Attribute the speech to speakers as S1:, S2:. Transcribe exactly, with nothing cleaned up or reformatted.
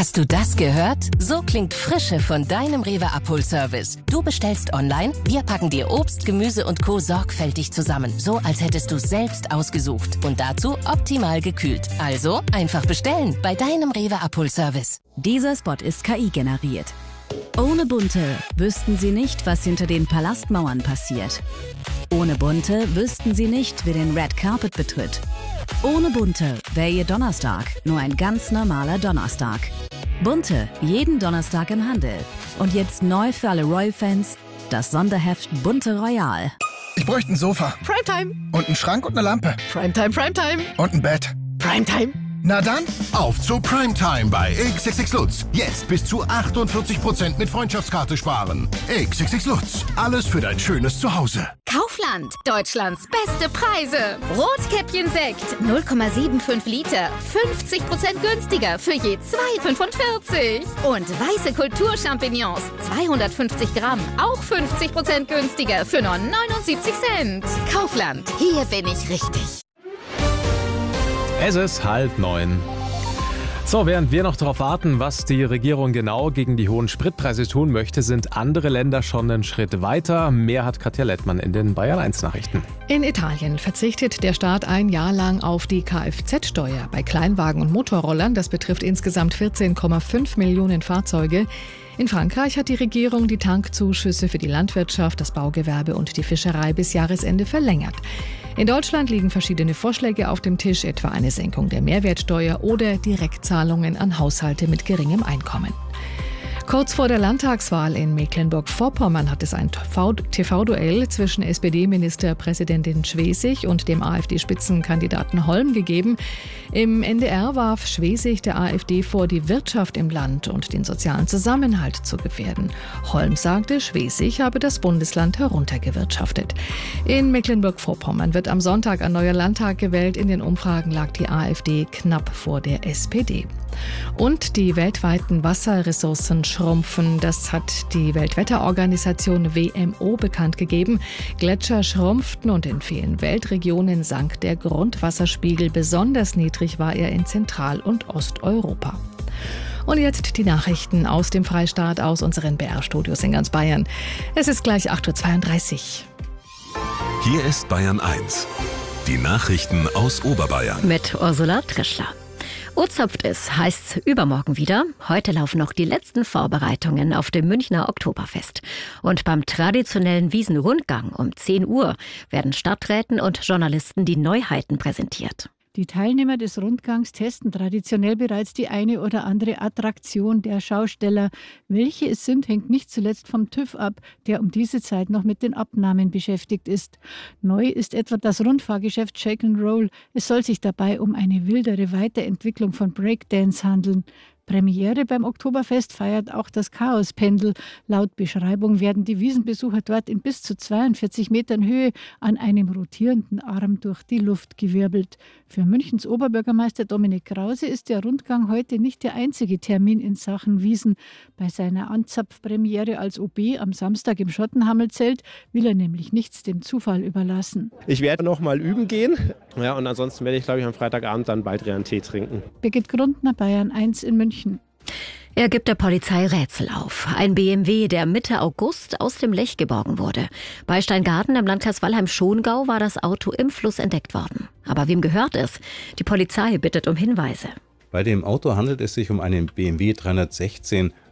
S1: Hast du das gehört? So klingt Frische von deinem Rewe-Abholservice. Du bestellst online, wir packen dir Obst, Gemüse und Co. sorgfältig zusammen. So, als hättest du selbst ausgesucht. Und dazu optimal gekühlt. Also, einfach bestellen bei deinem Rewe-Abholservice.
S2: Dieser Spot ist K I generiert. Ohne Bunte wüssten Sie nicht, was hinter den Palastmauern passiert. Ohne Bunte wüssten Sie nicht, wer den Red Carpet betritt. Ohne Bunte wäre Ihr Donnerstag nur ein ganz normaler Donnerstag. Bunte, jeden Donnerstag im Handel. Und jetzt neu für alle Royal-Fans, das Sonderheft Bunte Royal.
S3: Ich bräuchte ein Sofa.
S4: Primetime.
S3: Und einen Schrank und eine Lampe.
S4: Primetime, Primetime.
S3: Und ein Bett.
S4: Primetime.
S3: Na dann,
S5: auf zu Primetime bei X X X Lutz. Jetzt bis zu achtundvierzig Prozent mit Freundschaftskarte sparen. X X X Lutz. Alles für dein schönes Zuhause.
S6: Kaufland. Deutschlands beste Preise. Rotkäppchen-Sekt. null Komma fünfundsiebzig Liter. fünfzig Prozent günstiger für je zwei Komma fünfundvierzig. Und weiße Kulturchampignons. zweihundertfünfzig Gramm. Auch fünfzig Prozent günstiger für nur neunundsiebzig Cent. Kaufland. Hier bin ich richtig.
S7: Es ist halb neun. So, während wir noch darauf warten, was die Regierung genau gegen die hohen Spritpreise tun möchte, sind andere Länder schon einen Schritt weiter. Mehr hat Katja Lettmann in den Bayern eins Nachrichten.
S8: In Italien verzichtet der Staat ein Jahr lang auf die Kfz-Steuer bei Kleinwagen und Motorrollern. Das betrifft insgesamt vierzehn Komma fünf Millionen Fahrzeuge. In Frankreich hat die Regierung die Tankzuschüsse für die Landwirtschaft, das Baugewerbe und die Fischerei bis Jahresende verlängert. In Deutschland liegen verschiedene Vorschläge auf dem Tisch, etwa eine Senkung der Mehrwertsteuer oder Direktzahlungen an Haushalte mit geringem Einkommen. Kurz vor der Landtagswahl in Mecklenburg-Vorpommern hat es ein T V-Duell zwischen S P D-Ministerpräsidentin Schwesig und dem AfD-Spitzenkandidaten Holm gegeben. Im N D R warf Schwesig der AfD vor, die Wirtschaft im Land und den sozialen Zusammenhalt zu gefährden. Holm sagte, Schwesig habe das Bundesland heruntergewirtschaftet. In Mecklenburg-Vorpommern wird am Sonntag ein neuer Landtag gewählt. In den Umfragen lag die AfD knapp vor der S P D. Und die weltweiten Wasserressourcen schrumpfen. Das hat die Weltwetterorganisation W M O bekannt gegeben. Gletscher schrumpften und in vielen Weltregionen sank der Grundwasserspiegel. Besonders niedrig war er in Zentral- und Osteuropa. Und jetzt die Nachrichten aus dem Freistaat, aus unseren B R-Studios in ganz Bayern. Es ist gleich acht Uhr zweiunddreißig.
S9: Hier ist Bayern eins. Die Nachrichten aus Oberbayern.
S10: Mit Ursula Trischler. Ozapft es, heißt's übermorgen wieder. Heute laufen noch die letzten Vorbereitungen auf dem Münchner Oktoberfest. Und beim traditionellen Wiesenrundgang um zehn Uhr werden Stadträten und Journalisten die Neuheiten präsentiert.
S11: Die Teilnehmer des Rundgangs testen traditionell bereits die eine oder andere Attraktion der Schausteller. Welche es sind, hängt nicht zuletzt vom TÜV ab, der um diese Zeit noch mit den Abnahmen beschäftigt ist. Neu ist etwa das Rundfahrgeschäft Shake and Roll. Es soll sich dabei um eine wildere Weiterentwicklung von Breakdance handeln. Premiere beim Oktoberfest feiert auch das Chaospendel. Laut Beschreibung werden die Wiesenbesucher dort in bis zu zweiundvierzig Metern Höhe an einem rotierenden Arm durch die Luft gewirbelt. Für Münchens Oberbürgermeister Dominik Krause ist der Rundgang heute nicht der einzige Termin in Sachen Wiesen. Bei seiner Anzapfpremiere als O B am Samstag im Schottenhammelzelt will er nämlich nichts dem Zufall überlassen.
S12: Ich werde noch mal üben gehen, ja, und ansonsten werde ich, glaube ich, am Freitagabend dann bald einen Tee trinken.
S11: Birgit Grundner, Bayern eins in München.
S10: Er gibt der Polizei Rätsel auf. Ein B M W, der Mitte August aus dem Lech geborgen wurde. Bei Steingarten im Landkreis Walheim-Schongau war das Auto im Fluss entdeckt worden. Aber wem gehört es? Die Polizei bittet um Hinweise.
S13: Bei dem Auto handelt es sich um einen B M W dreihundertsechzehn